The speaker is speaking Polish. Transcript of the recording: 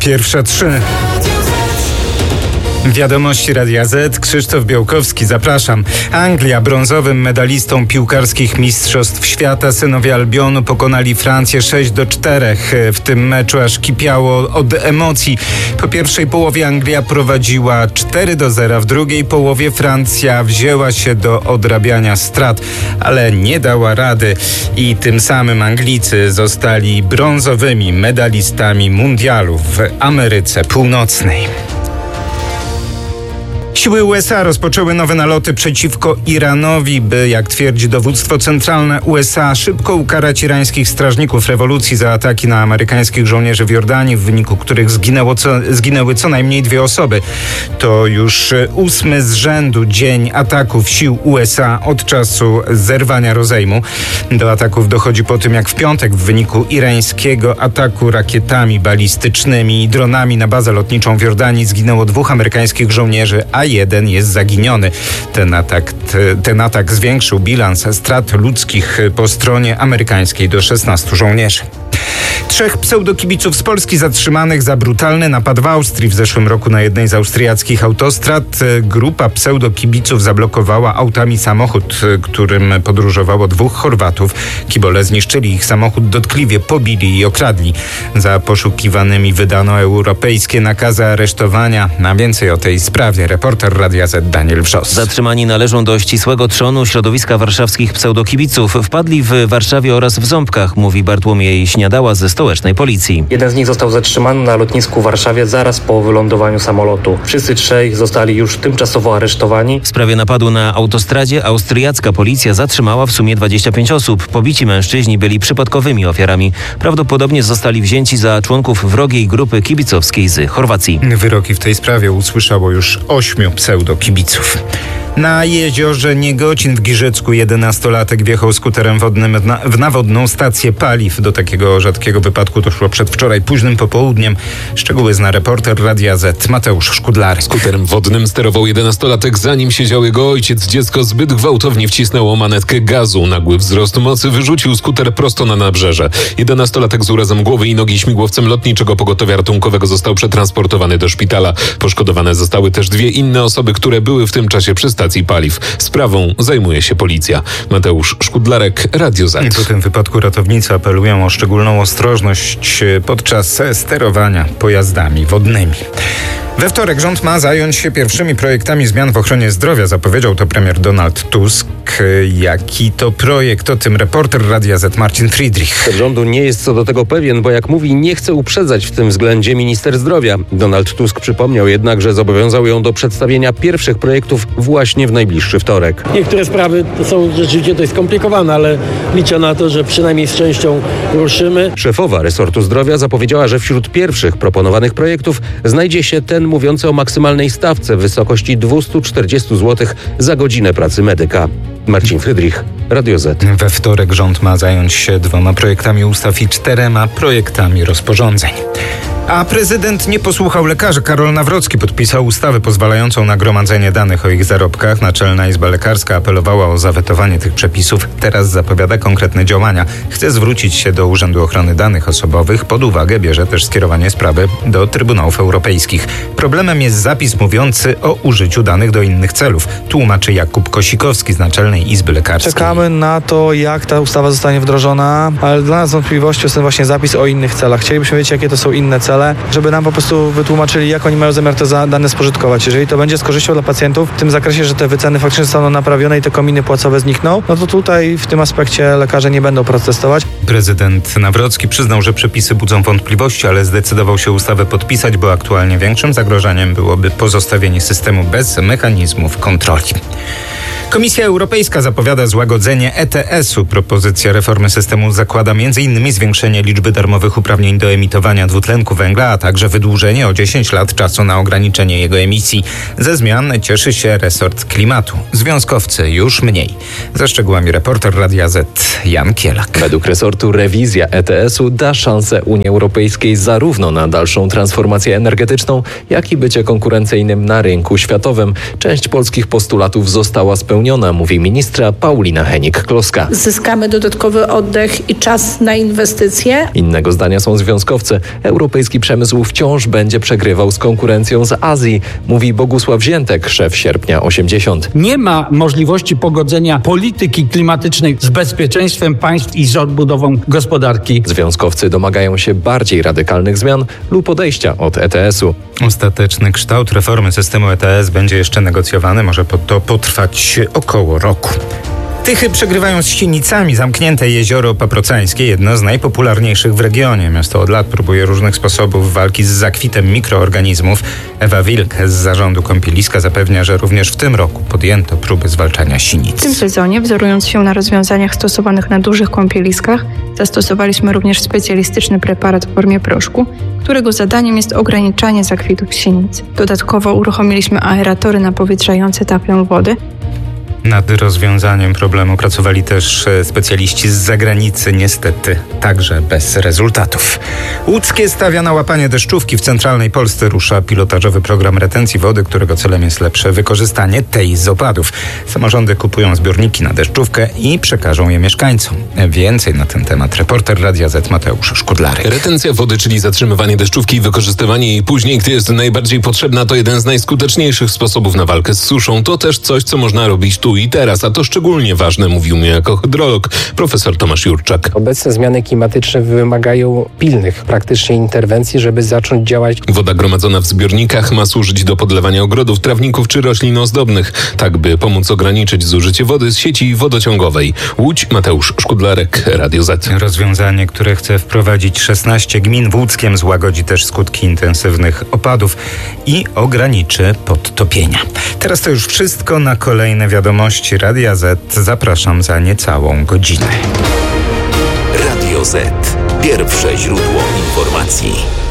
1:03. Wiadomości Radia Z. Krzysztof Białkowski, zapraszam. Anglia brązowym medalistą piłkarskich mistrzostw świata synowie Albionu pokonali Francję 6-4. W tym meczu aż kipiało od emocji. Po pierwszej połowie Anglia prowadziła 4-0. W drugiej połowie Francja wzięła się do odrabiania strat, ale nie dała rady i tym samym Anglicy zostali brązowymi medalistami mundialu w Ameryce Północnej. Siły USA rozpoczęły nowe naloty przeciwko Iranowi, by, jak twierdzi dowództwo centralne USA, szybko ukarać irańskich strażników rewolucji za ataki na amerykańskich żołnierzy w Jordanii, w wyniku których zginęły co najmniej 2 osoby. To już 8. z rzędu dzień ataków sił USA od czasu zerwania rozejmu. Do ataków dochodzi po tym, jak w piątek w wyniku irańskiego ataku rakietami balistycznymi i dronami na bazę lotniczą w Jordanii zginęło 2 amerykańskich żołnierzy, a 1 jest zaginiony. Ten atak zwiększył bilans strat ludzkich po stronie amerykańskiej do 16 żołnierzy. 3 pseudokibiców z Polski zatrzymanych za brutalny napad w Austrii w zeszłym roku na jednej z austriackich autostrad. Grupa pseudokibiców zablokowała autami samochód, którym podróżowało 2 Chorwatów. Kibole zniszczyli ich samochód, dotkliwie pobili i okradli. Za poszukiwanymi wydano europejskie nakazy aresztowania. Na więcej o tej sprawie reporter Radia Z Daniel Wrzos. Zatrzymani należą do ścisłego trzonu środowiska warszawskich pseudokibiców. Wpadli w Warszawie oraz w Ząbkach, mówi Bartłomiej Śniadała ze stołecznej policji. Jeden z nich został zatrzymany na lotnisku w Warszawie zaraz po wylądowaniu samolotu. Wszyscy 3 zostali już tymczasowo aresztowani. W sprawie napadu na autostradzie austriacka policja zatrzymała w sumie 25 osób. Pobici mężczyźni byli przypadkowymi ofiarami. Prawdopodobnie zostali wzięci za członków wrogiej grupy kibicowskiej z Chorwacji. Wyroki w tej sprawie usłyszało już 8 pseudokibiców. Na jeziorze Niegocin w Giżycku 11-latek wjechał skuterem wodnym w nawodną stację paliw. Do takiego rzadkiego wypadku doszło przedwczoraj późnym popołudniem. Szczegóły zna reporter Radia Z Mateusz Szkudlarek. Skuterem wodnym sterował 11-latek, zanim siedział jego ojciec. Dziecko zbyt gwałtownie wcisnęło manetkę gazu. Nagły wzrost mocy wyrzucił skuter prosto na nabrzeże. 11-latek z urazem głowy i nogi śmigłowcem lotniczego pogotowia ratunkowego został przetransportowany do szpitala. Poszkodowane zostały też 2 inne osoby, które były w tym czasie przy stacji paliw. Sprawą zajmuje się policja. Mateusz Szkudlarek, Radio Z. Po tym wypadku ratownicy apelują o szczególną ostrożność podczas sterowania pojazdami wodnymi. We wtorek rząd ma zająć się pierwszymi projektami zmian w ochronie zdrowia. Zapowiedział to premier Donald Tusk. Jaki to projekt? O tym reporter Radia Z Marcin Friedrich. Szef rządu nie jest co do tego pewien, bo jak mówi, nie chce uprzedzać w tym względzie minister zdrowia. Donald Tusk przypomniał jednak, że zobowiązał ją do przedstawienia pierwszych projektów właśnie w najbliższy wtorek. Niektóre sprawy to są rzeczywiście dość skomplikowane, ale liczę na to, że przynajmniej z częścią ruszymy. Szefowa resortu zdrowia zapowiedziała, że wśród pierwszych proponowanych projektów znajdzie się ten mówiący o maksymalnej stawce w wysokości 240 zł za godzinę pracy medyka. Marcin Friedrich, Radio Z. We wtorek rząd ma zająć się 2 projektami ustaw i 4 projektami rozporządzeń. A prezydent nie posłuchał lekarzy. Karol Nawrocki podpisał ustawę pozwalającą na gromadzenie danych o ich zarobkach. Naczelna Izba Lekarska apelowała o zawetowanie tych przepisów. Teraz zapowiada konkretne działania. Chce zwrócić się do Urzędu Ochrony Danych Osobowych. Pod uwagę bierze też skierowanie sprawy do Trybunałów Europejskich. Problemem jest zapis mówiący o użyciu danych do innych celów. Tłumaczy Jakub Kosikowski z Naczelnej Izby Lekarskiej. Czekamy na to, jak ta ustawa zostanie wdrożona, ale dla nas wątpliwością jest ten właśnie zapis o innych celach. Chcielibyśmy wiedzieć, jakie to są inne cele, żeby nam po prostu wytłumaczyli, jak oni mają zamiar te dane spożytkować. Jeżeli to będzie z korzyścią dla pacjentów w tym zakresie, że te wyceny faktycznie zostaną naprawione i te kominy płacowe znikną, no to tutaj w tym aspekcie lekarze nie będą protestować. Prezydent Nawrocki przyznał, że przepisy budzą wątpliwości, ale zdecydował się ustawę podpisać, bo aktualnie większym zagrożeniem byłoby pozostawienie systemu bez mechanizmów kontroli. Komisja Europejska zapowiada złagodzenie ETS-u. Propozycja reformy systemu zakłada m.in. zwiększenie liczby darmowych uprawnień do emitowania dwutlenku węgla, a także wydłużenie o 10 lat czasu na ograniczenie jego emisji. Ze zmian cieszy się resort klimatu. Związkowcy już mniej. Ze szczegółami reporter Radia Z Jan Kielak. Według resortu rewizja ETS-u da szansę Unii Europejskiej zarówno na dalszą transformację energetyczną, jak i bycie konkurencyjnym na rynku światowym. Część polskich postulatów została spełniona. spełniona, mówi ministra Paulina Henik-Kloska. Zyskamy dodatkowy oddech i czas na inwestycje. Innego zdania są związkowcy. Europejski przemysł wciąż będzie przegrywał z konkurencją z Azji, mówi Bogusław Ziętek, szef Sierpnia 80. Nie ma możliwości pogodzenia polityki klimatycznej z bezpieczeństwem państw i z odbudową gospodarki. Związkowcy domagają się bardziej radykalnych zmian lub odejścia od ETS-u. Ostateczny kształt reformy systemu ETS będzie jeszcze negocjowany, może to potrwać około roku. Tychy przegrywają z Sienicami. Zamknięte jezioro paprocańskie, jedno z najpopularniejszych w regionie. Miasto od lat próbuje różnych sposobów walki z zakwitem mikroorganizmów. Ewa Wilk z zarządu kąpieliska zapewnia, że również w tym roku podjęto próby zwalczania sinic. W tym sezonie, wzorując się na rozwiązaniach stosowanych na dużych kąpieliskach, zastosowaliśmy również specjalistyczny preparat w formie proszku, którego zadaniem jest ograniczanie zakwitów sinic. Dodatkowo uruchomiliśmy aeratory napowietrzające taflę wody. Nad rozwiązaniem problemu pracowali też specjaliści z zagranicy, niestety także bez rezultatów. Łódzkie stawia na łapanie deszczówki. W centralnej Polsce rusza pilotażowy program retencji wody, którego celem jest lepsze wykorzystanie tej z opadów. Samorządy kupują zbiorniki na deszczówkę i przekażą je mieszkańcom. Więcej na ten temat reporter Radia Z Mateusz Szkudlarek. Retencja wody, czyli zatrzymywanie deszczówki i wykorzystywanie jej później, gdy jest najbardziej potrzebna, to jeden z najskuteczniejszych sposobów na walkę z suszą. To też coś, co można robić tu i teraz, a to szczególnie ważne, mówił mi jako hydrolog profesor Tomasz Jurczak. Obecne zmiany klimatyczne wymagają pilnych praktycznie interwencji, żeby zacząć działać. Woda gromadzona w zbiornikach ma służyć do podlewania ogrodów, trawników czy roślin ozdobnych, tak by pomóc ograniczyć zużycie wody z sieci wodociągowej. Łódź, Mateusz Szkudlarek, Radio Z. Rozwiązanie, które chce wprowadzić 16 gmin w Łódzkiem, złagodzi też skutki intensywnych opadów i ograniczy podtopienia. Teraz to już wszystko. Na kolejne wiadomości Radia Z zapraszam za niecałą godzinę. Radio Z. Pierwsze źródło informacji.